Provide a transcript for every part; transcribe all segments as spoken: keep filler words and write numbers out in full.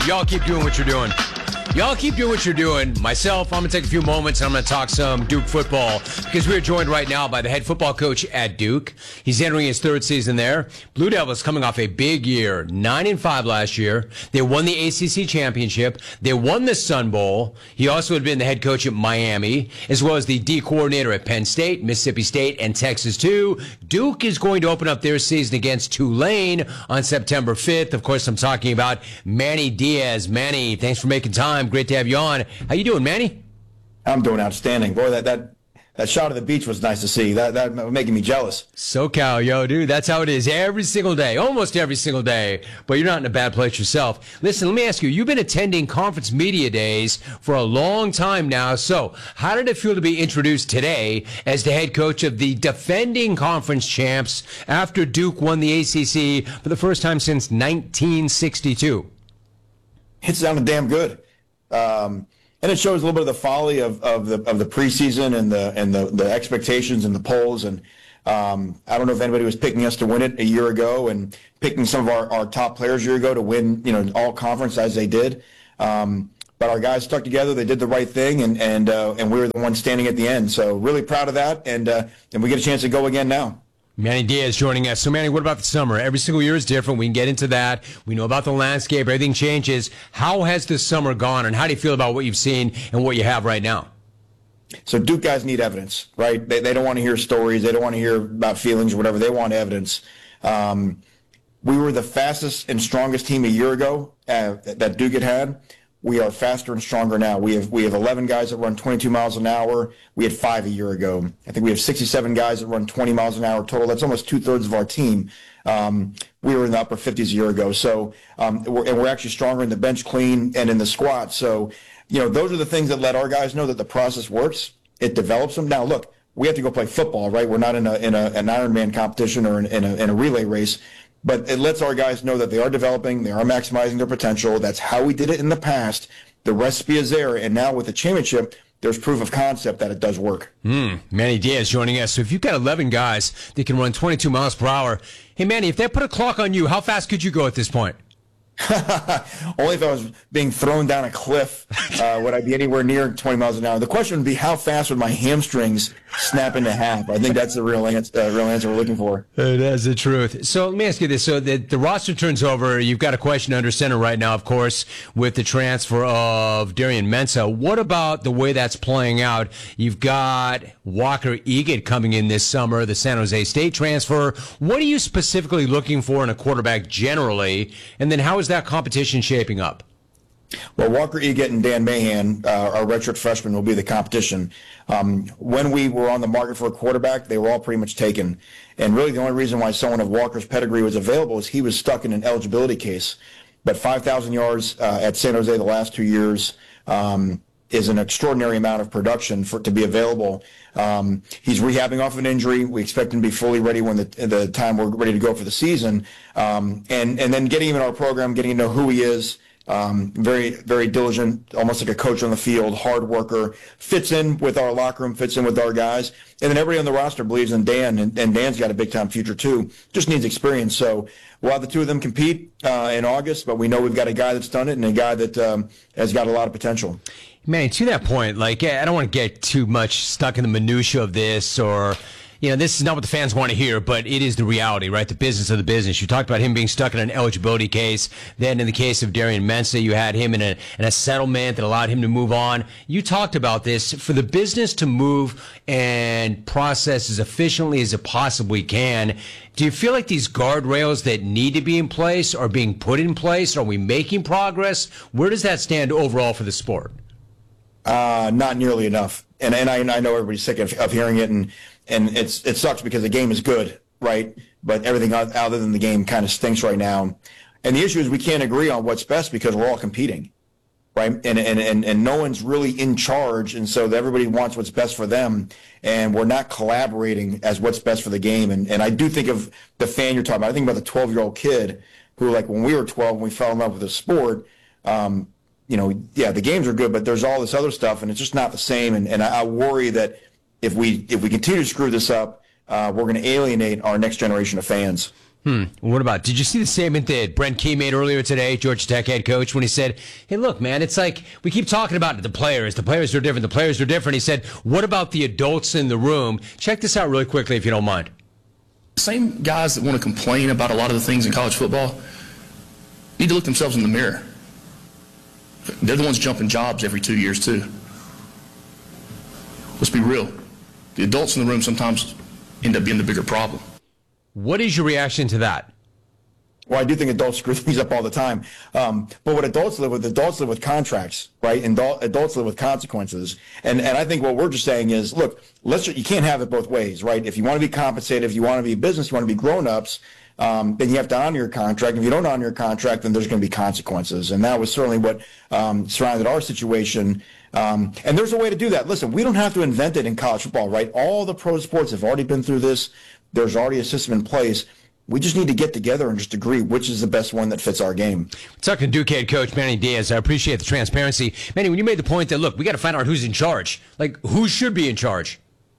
Y'all keep doing what you're doing. Y'all keep doing what you're doing. Myself, I'm going to take a few moments and I'm going to talk some Duke football because we're joined right now by the head football coach at Duke. He's entering his third season there. Blue Devils coming off a big year, nine and five last year. They won the A C C championship. They won the Sun Bowl. He also had been the head coach at Miami, as well as the D coordinator at Penn State, Mississippi State, and Texas too. Duke is going to open up their season against Tulane on September fifth. Of course, I'm talking about Manny Diaz. Manny, thanks for making time. Great to have you on. How you doing, Manny? I'm doing outstanding. Boy, that that that shot of the beach was nice to see. That that was making me jealous. SoCal, yo, dude, that's how it is every single day, almost every single day. But you're not in a bad place yourself. Listen, let me ask you, you've been attending conference media days for a long time now. So how did it feel to be introduced today as the head coach of the defending conference champs after Duke won the A C C for the first time since nineteen sixty-two? It sounded damn good. Um, and it shows a little bit of the folly of, of the of the preseason and the and the, the expectations and the polls. And um, I don't know if anybody was picking us to win it a year ago and picking some of our, our top players a year ago to win, you know, all conference as they did. Um, but our guys stuck together. They did the right thing, and and uh, and we were the ones standing at the end. So really proud of that. And uh, and we get a chance to go again now. Manny Diaz joining us. So, Manny, what about the summer? Every single year is different. We can get into that. We know about the landscape. Everything changes. How has this summer gone, and how do you feel about what you've seen and what you have right now? So Duke guys need evidence, right? They, they don't want to hear stories. They don't want to hear about feelings or whatever. They want evidence. Um, we were the fastest and strongest team a year ago uh, that Duke had had. We are faster and stronger now. We have we have eleven guys that run twenty-two miles an hour. We had five a year ago. I think we have sixty-seven guys that run twenty miles an hour total. That's almost two-thirds of our team. Um, we were in the upper fifties a year ago. So, um, we're, and we're actually stronger in the bench clean and in the squat. So, you know, those are the things that let our guys know that the process works. It develops them. Now, look, we have to go play football, right? We're not in a in a, an Ironman competition or in, in, a, in a relay race. But it lets our guys know that they are developing, they are maximizing their potential. That's how we did it in the past. The recipe is there, and now with the championship, there's proof of concept that it does work. Mm, Manny Diaz joining us. So if you've got eleven guys that can run twenty-two miles per hour, hey, Manny, if they put a clock on you, how fast could you go at this point? Only if I was being thrown down a cliff uh, would I be anywhere near twenty miles an hour. The question would be, how fast would my hamstrings snap into half? I think that's the real answer, uh, real answer we're looking for. That's the truth. So let me ask you this. So the, the roster turns over. You've got a question under center right now, of course, with the transfer of Darian Mensah. What about the way that's playing out? You've got Walker Egan coming in this summer, the San Jose State transfer. What are you specifically looking for in a quarterback generally? And then how is that competition shaping up? Well, Walker Egan and Dan Mahan, uh, our redshirt freshmen, will be the competition. Um, when we were on the market for a quarterback, they were all pretty much taken. And really the only reason why someone of Walker's pedigree was available is he was stuck in an eligibility case. But five thousand yards uh, at San Jose the last two years um, is an extraordinary amount of production for to be available. Um, he's rehabbing off an injury. We expect him to be fully ready when the, the time we're ready to go for the season. Um, and, and then getting him in our program, getting to know who he is. Um, very, very diligent, almost like a coach on the field, hard worker, fits in with our locker room, fits in with our guys. And then everybody on the roster believes in Dan, and, and Dan's got a big-time future too. Just needs experience. So we'll have the two of them compete uh, in August, but we know we've got a guy that's done it and a guy that um, has got a lot of potential. Man, to that point, like, I don't want to get too much stuck in the minutia of this or... You know, this is not what the fans want to hear, but it is the reality, right? The business of the business. You talked about him being stuck in an eligibility case. Then in the case of Darian Mensah, you had him in a, in a settlement that allowed him to move on. You talked about this. For the business to move and process as efficiently as it possibly can, do you feel like these guardrails that need to be in place are being put in place? Are we making progress? Where does that stand overall for the sport? Uh, not nearly enough. And, and I, I know everybody's sick of, of hearing it, and And it's it sucks because the game is good, right? But everything other than the game kind of stinks right now. And the issue is we can't agree on what's best because we're all competing, right? And and and, and no one's really in charge, and so everybody wants what's best for them, and we're not collaborating as what's best for the game. And and I do think of the fan you're talking about. I think about the twelve-year-old kid who, like, when we were twelve and we fell in love with the sport, um, you know, yeah, the games are good, but there's all this other stuff, and it's just not the same. And, and I, I worry that if we if we continue to screw this up, uh, we're going to alienate our next generation of fans. Hmm. What about, did you see the statement that Brent Key made earlier today, Georgia Tech head coach, when he said, hey, look, man, it's like we keep talking about the players. The players are different. The players are different. He said, what about the adults in the room? Check this out really quickly, if you don't mind. Same guys that want to complain about a lot of the things in college football need to look themselves in the mirror. They're the ones jumping jobs every two years, too. Let's be real. The adults in the room sometimes end up being the bigger problem. What is your reaction to that? Well, I do think adults screw things up all the time. Um, but what adults live with, adults live with contracts, right? And adult, adults live with consequences. And and I think what we're just saying is, look, let's you can't have it both ways, right? If you want to be compensated, if you want to be a business, you want to be grown-ups, um, then you have to honor your contract. If you don't honor your contract, then there's going to be consequences. And that was certainly what um, surrounded our situation. Um, and there's a way to do that. Listen, we don't have to invent it in college football, right? All the pro sports have already been through this. There's already a system in place. We just need to get together and just agree which is the best one that fits our game. Talking to Duke head coach Manny Diaz, I appreciate the transparency. Manny, when you made the point that, look, we got to find out who's in charge. Like, who should be in charge?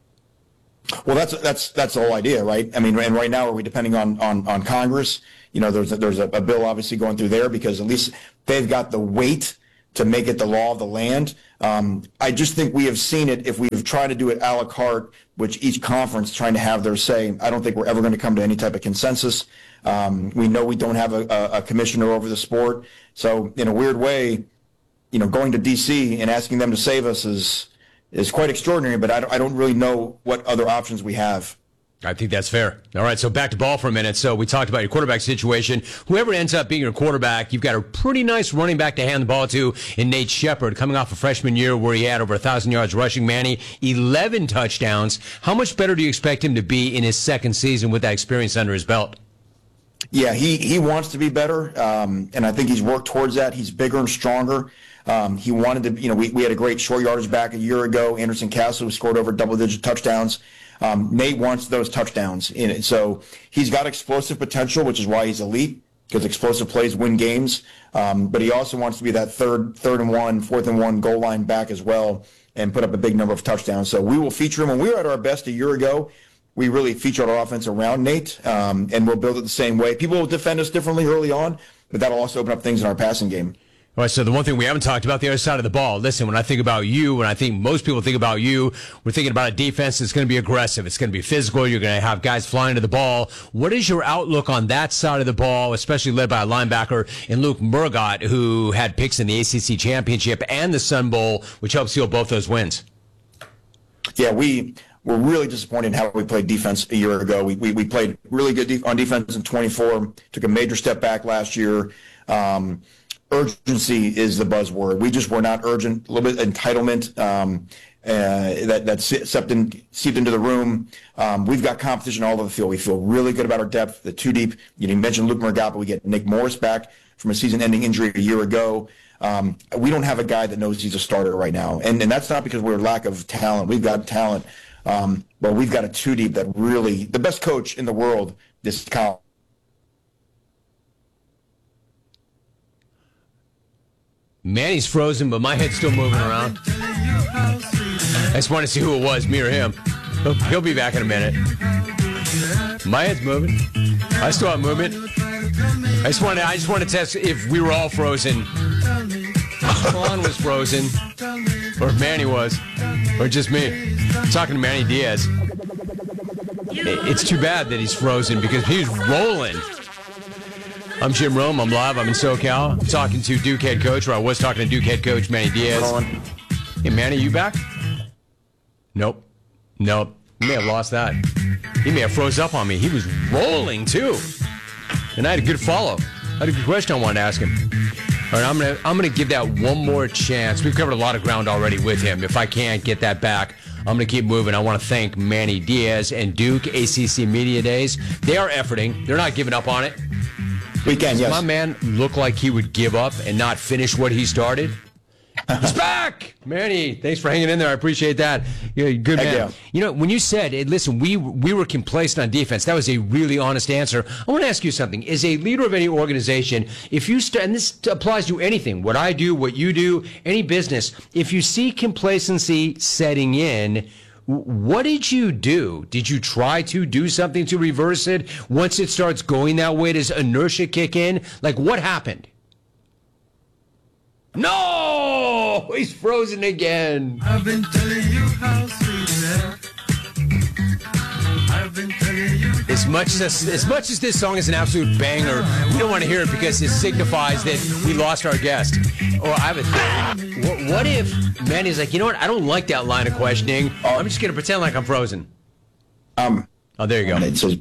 Well, that's that's that's the whole idea, right? I mean, and right now, are we depending on on, on Congress? You know, there's a, there's a, a bill obviously going through there because at least they've got the weight to make it the law of the land. Um, I just think we have seen it if we've tried to do it a la carte, which each conference trying to have their say. I don't think we're ever going to come to any type of consensus. Um, we know we don't have a, a, a commissioner over the sport. So in a weird way, you know, going to D C and asking them to save us is is quite extraordinary, but I don't, I don't really know what other options we have. I think that's fair. All right, so back to ball for a minute. So we talked about your quarterback situation. Whoever ends up being your quarterback, you've got a pretty nice running back to hand the ball to in Nate Shepard, coming off a freshman year where he had over one thousand yards rushing, Manny, eleven touchdowns. How much better do you expect him to be in his second season with that experience under his belt? Yeah, he, he wants to be better, um, and I think he's worked towards that. He's bigger and stronger. Um, he wanted to, you know, we, we had a great short yardage back a year ago. Anderson Castle, who scored over double-digit touchdowns. Um, Nate wants those touchdowns in it. So he's got explosive potential, which is why he's elite, because explosive plays win games. Um, but he also wants to be that third, third and one, fourth and one goal line back as well and put up a big number of touchdowns. So we will feature him. When we were at our best a year ago, we really featured our offense around Nate, um, and we'll build it the same way. People will defend us differently early on, but that'll also open up things in our passing game. All right, so the one thing we haven't talked about, the other side of the ball. Listen, when I think about you, when I think most people think about you, we're thinking about a defense that's going to be aggressive. It's going to be physical. You're going to have guys flying to the ball. What is your outlook on that side of the ball, especially led by a linebacker in Luke Murgott, who had picks in the A C C Championship and the Sun Bowl, which helped seal both those wins? Yeah, we were really disappointed in how we played defense a year ago. We we, we played really good def- on defense in twenty-four, took a major step back last year. Um, Urgency is the buzzword. We just were not urgent. A little bit entitlement um, uh, that that seeped, in, seeped into the room. Um, we've got competition all over the field. We feel really good about our depth. The two deep. You mentioned Luke Murgott, but we get Nick Morris back from a season-ending injury a year ago. Um, we don't have a guy that knows he's a starter right now, and and that's not because we're lack of talent. We've got talent, um, but we've got a two deep that really the best coach in the world. This college. Manny's frozen, but my head's still moving around. I just want to see who it was, me or him. He'll, he'll be back in a minute. My head's moving. I still have movement. I just want to. I just want to test if we were all frozen. Juan was frozen, or if Manny was, or just me. I'm talking to Manny Diaz. It's too bad that he's frozen because he's rolling. I'm Jim Rome. I'm live. I'm in SoCal. I'm talking to Duke head coach, or I was talking to Duke head coach Manny Diaz. Hey, Manny, you back? Nope. Nope. He may have lost that. He may have froze up on me. He was rolling, too. And I had a good follow. I had a good question I wanted to ask him. All right, I'm going to I'm gonna give that one more chance. We've covered a lot of ground already with him. If I can't get that back, I'm going to keep moving. I want to thank Manny Diaz and Duke A C C Media Days. They are efforting. They're not giving up on it. We can, Does yes. my man look like he would give up and not finish what he started? He's back! Manny, thanks for hanging in there. I appreciate that. You're a good man. Yeah. You know, when you said, hey, listen, we we were complacent on defense, that was a really honest answer. I want to ask you something. As a leader of any organization, if you, st- and this applies to anything, what I do, what you do, any business, if you see complacency setting in, What did you do? Did you try to do something to reverse it? Once it starts going that way, does inertia kick in? Like, what happened? No! He's frozen again. I've been telling you how sweet it is. I've been telling you. As much as this, as much as this song is an absolute banger, we don't want to hear it because it signifies that we lost our guest. Or I have a what, what if Manny's like, you know what? I don't like that line of questioning. I'm just going to pretend like I'm frozen. Um. Oh, there you go. It says,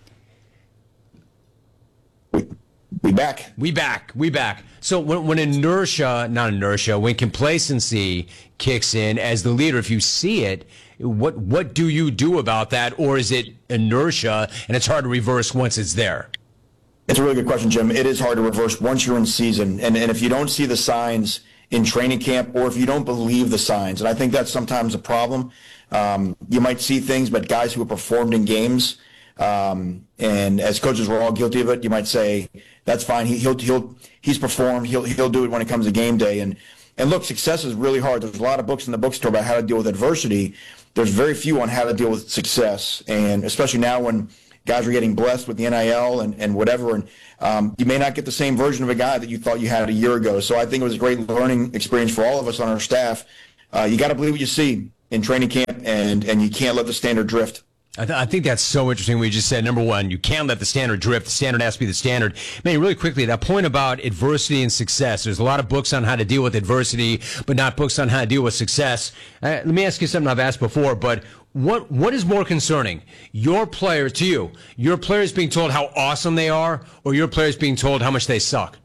we, we back. We back. We back. So when, when inertia, not inertia, when complacency kicks in as the leader, if you see it, what what do you do about that? Or is it inertia and it's hard to reverse once it's there? It's a really good question, Jim. It is hard to reverse once you're in season. And, and if you don't see the signs in training camp or if you don't believe the signs, and I think that's sometimes a problem. Um, you might see things, but guys who have performed in games, um, and as coaches, we're all guilty of it. You might say, that's fine. He, he'll, he'll, he's performed. He'll, he'll do it when it comes to game day. And, and look, success is really hard. There's a lot of books in the bookstore about how to deal with adversity. There's very few on how to deal with success. And especially now when guys are getting blessed with the N I L and, and whatever. And um, you may not get the same version of a guy that you thought you had a year ago. So I think it was a great learning experience for all of us on our staff. Uh, you got to believe what you see in training camp, and, and you can't let the standard drift. I, th- I think that's so interesting. We just said, number one, you can't let the standard drift. The standard has to be the standard. Man, really quickly, that point about adversity and success. There's a lot of books on how to deal with adversity, but not books on how to deal with success. Uh, let me ask you something I've asked before, but what what is more concerning? Your players, to you, your players being told how awesome they are, or your players being told how much they suck?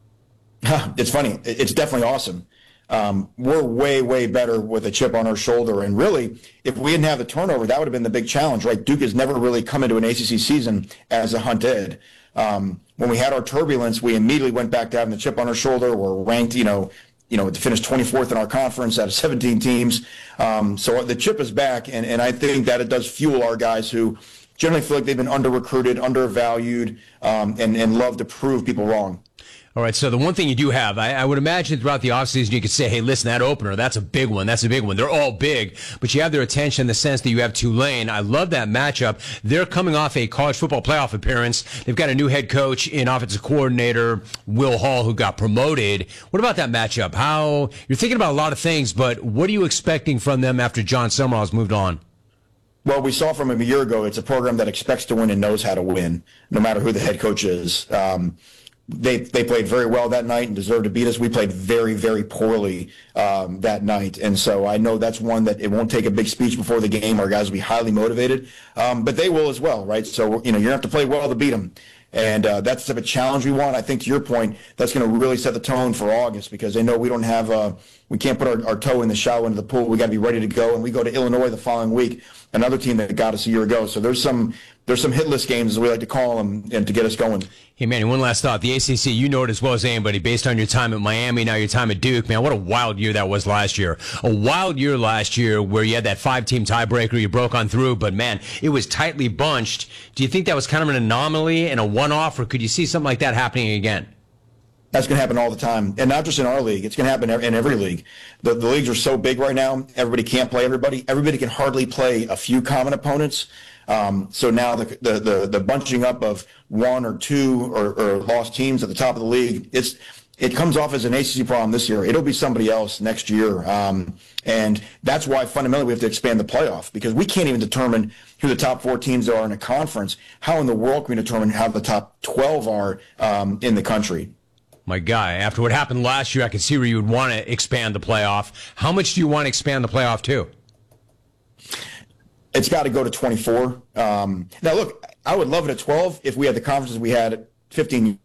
It's funny. It's definitely awesome. Um, we're way, way better with a chip on our shoulder. And really, if we didn't have the turnover, that would have been the big challenge, right? Duke has never really come into an A C C season as a hunted. Um, when we had our turbulence, we immediately went back to having the chip on our shoulder. We're ranked, you know, you know, to finish twenty-fourth in our conference out of seventeen teams. Um, so the chip is back, and, and I think that it does fuel our guys who generally feel like they've been under-recruited, undervalued, um, and, and love to prove people wrong. All right, so the one thing you do have, I, I would imagine throughout the offseason you could say, hey, listen, that opener, that's a big one. That's a big one. They're all big, but you have their attention in the sense that you have Tulane. I love that matchup. They're coming off a college football playoff appearance. They've got a new head coach and offensive coordinator, Will Hall, who got promoted. What about that matchup? How you're thinking about a lot of things, but what are you expecting from them after John Summerall's moved on? Well, we saw from him a year ago, it's a program that expects to win and knows how to win, no matter who the head coach is. Um, They they played very well that night and deserved to beat us. We played very, very poorly um, that night. And so I know that's one that it won't take a big speech before the game. Our guys will be highly motivated, um, but they will as well, right? So, you know, you're going to have to play well to beat them. And uh, that's the type of challenge we want. I think to your point, that's going to really set the tone for August because they know we don't have uh, we can't put our, our toe in the shallow end of the pool. We got to be ready to go. And we go to Illinois the following week, another team that got us a year ago. So there's some there's some hit list games, as we like to call them, and to get us going. Hey, Manny, one last thought. The A C C, you know it as well as anybody, based on your time at Miami, now your time at Duke. Man, what a wild year that was last year. A wild year last year where you had that five-team tiebreaker, you broke on through, but, man, it was tightly bunched. Do you think that was kind of an anomaly and a one-off, or could you see something like that happening again? That's going to happen all the time, and not just in our league. It's going to happen in every league. The, the leagues are so big right now, everybody can't play everybody. Everybody can hardly play a few common opponents. Um, so now the, the the the bunching up of one or two or, or lost teams at the top of the league, it's it comes off as an A C C problem this year. It'll be somebody else next year, um, and that's why fundamentally we have to expand the playoff because we can't even determine who the top four teams are in a conference. How in the world can we determine how the top twelve are um, in the country? My guy, after what happened last year, I can see where you would want to expand the playoff. How much do you want to expand the playoff to? It's got to go to twenty-four. Um, now, look, I would love it at twelve if we had the conferences we had at fifteen.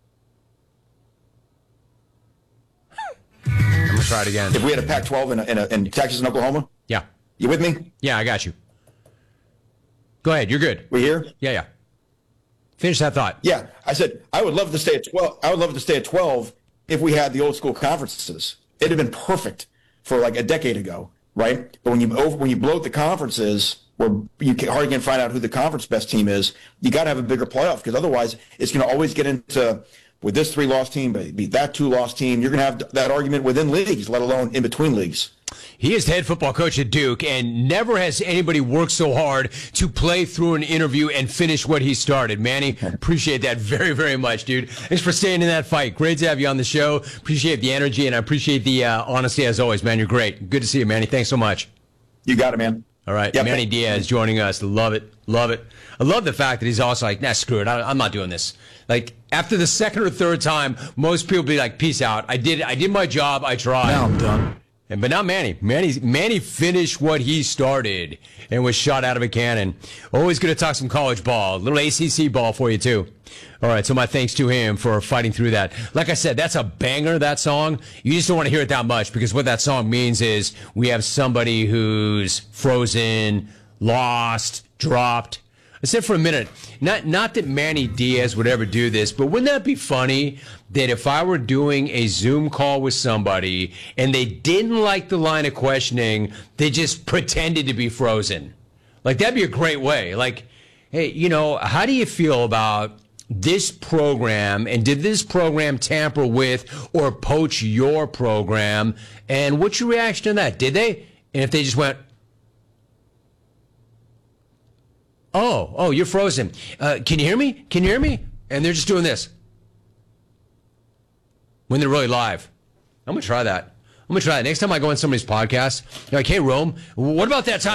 I'm going to try it again. If we had a Pac twelve in, a, in, a, in Texas and Oklahoma? Yeah. You with me? Yeah, I got you. Go ahead. You're good. We here? Yeah, yeah. Finish that thought. Yeah. I said I would love to stay at twelve. I would love to stay at twelve if we had the old school conferences. It'd have been perfect for like a decade ago, right? But when you over, when you bloat the conferences, where you can hardly can find out who the conference best team is, you got to have a bigger playoff because otherwise it's going to always get into with this three-loss team, beat that two-loss team. You're going to have that argument within leagues, let alone in between leagues. He is the head football coach at Duke, and never has anybody worked so hard to play through an interview and finish what he started. Manny, appreciate that very, very much, dude. Thanks for staying in that fight. Great to have you on the show. Appreciate the energy, and I appreciate the uh, honesty as always, man. You're great. Good to see you, Manny. Thanks so much. You got it, man. All right, Yep. Manny Diaz joining us. Love it, love it. I love the fact that he's also like, nah, screw it. I, I'm not doing this. Like after the second or third time, most people be like, peace out. I did, I did my job. I tried. Now I'm done. And but not Manny. Manny, Manny finished what he started and was shot out of a cannon. Always going to talk some college ball, a little A C C ball for you too. All right, so my thanks to him for fighting through that. Like I said, that's a banger, that song. You just don't want to hear it that much because what that song means is we have somebody who's frozen, lost, dropped. I said for a minute, not not that Manny Diaz would ever do this, but wouldn't that be funny that if I were doing a Zoom call with somebody and they didn't like the line of questioning, they just pretended to be frozen? Like, that'd be a great way. Like, hey, you know, how do you feel about this program, and did this program tamper with or poach your program? And what's your reaction to that? Did they? And if they just went, oh, oh, you're frozen. Uh, can you hear me? Can you hear me? And they're just doing this when they're really live. I'm going to try that. I'm going to try that. Next time I go on somebody's podcast, you're like, hey, Rome, what about that time?